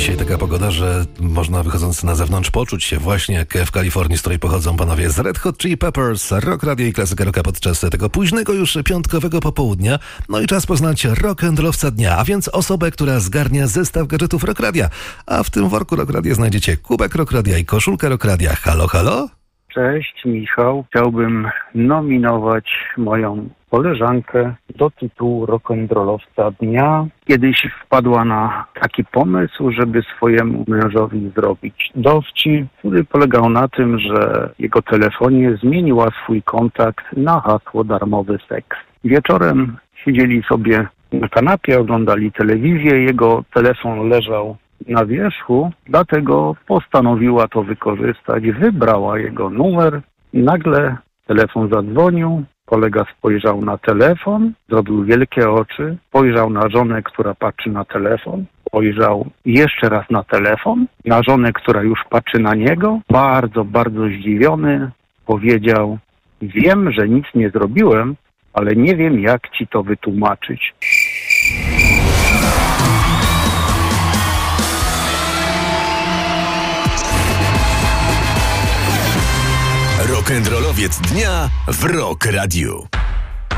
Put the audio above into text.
Dzisiaj taka pogoda, że można wychodząc na zewnątrz poczuć się właśnie jak w Kalifornii, z której pochodzą panowie z Red Hot Chili Peppers, Rock Radio i Klasyka Rocka podczas tego późnego już piątkowego popołudnia. No i czas poznać rock'n'rollowca dnia, a więc osobę, która zgarnia zestaw gadżetów Rock Radia. A w tym worku Rock Radia znajdziecie kubek Rock Radia i koszulkę Rock Radia. Halo, halo? Cześć, Michał. Chciałbym nominować moją koleżankę do tytułu rock'n'rollowca dnia. Kiedyś wpadła na taki pomysł, żeby swojemu mężowi zrobić dowcip, który polegał na tym, że w jego telefonie zmieniła swój kontakt na hasło darmowy seks. Wieczorem siedzieli sobie na kanapie, oglądali telewizję, jego telefon leżał na wierzchu, dlatego postanowiła to wykorzystać. Wybrała jego numer, nagle telefon zadzwonił, kolega spojrzał na telefon, zrobił wielkie oczy, spojrzał na żonę, która patrzy na telefon, spojrzał jeszcze raz na telefon, na żonę, która już patrzy na niego, bardzo, bardzo zdziwiony, powiedział: wiem, że nic nie zrobiłem, ale nie wiem, jak ci to wytłumaczyć. Rock'n'rollowiec dnia w Rock Radiu.